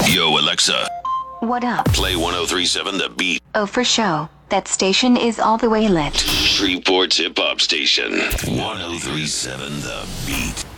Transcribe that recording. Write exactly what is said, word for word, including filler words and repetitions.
Yo, Alexa, What up? play one oh three point seven The Beat. Oh, for show. That station is all the way lit. Shreveport's hip hop station. one oh three point seven The Beat.